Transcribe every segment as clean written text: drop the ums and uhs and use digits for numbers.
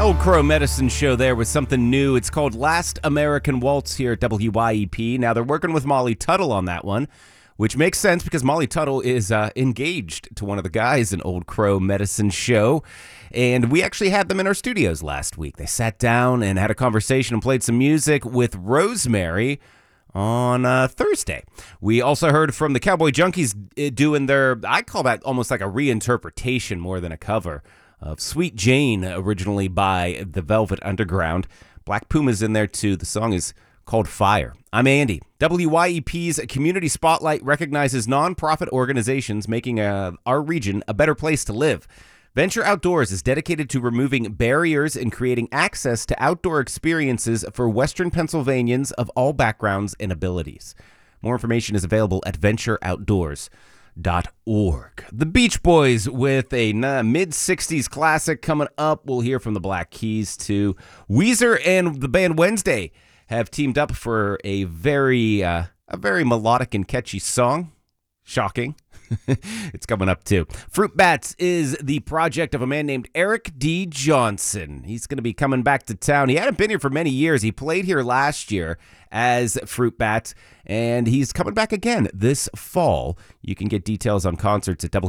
Old Crow Medicine Show there with something new. It's called Last American Waltz here at WYEP. Now, they're working with Molly Tuttle on that one, which makes sense because Molly Tuttle is engaged to one of the guys in Old Crow Medicine Show. And we actually had them in our studios last week. They sat down and had a conversation and played some music with Rosemary on Thursday. We also heard from the Cowboy Junkies doing their, I call that almost like a reinterpretation more than a cover, of Sweet Jane, originally by the Velvet Underground. Black Puma's in there too. The song is called Fire. I'm Andy. WYEP's Community Spotlight recognizes nonprofit organizations making our region a better place to live. Venture Outdoors is dedicated to removing barriers and creating access to outdoor experiences for Western Pennsylvanians of all backgrounds and abilities. More information is available at ventureoutdoors.org. The Beach Boys with a mid-60s classic coming up. We'll hear from the Black Keys too. Weezer and the band Wednesday have teamed up for a very melodic and catchy song. Shocking. It's coming up too. Fruit Bats is the project of a man named Eric D. Johnson. He's going to be coming back to town. He hadn't been here for many years. He played here last year as Fruit Bats, and he's coming back again this fall. You can get details on concerts at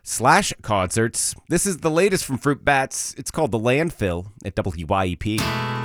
wyep.org/concerts. This is the latest from Fruit Bats. It's called The Landfill at WYEP.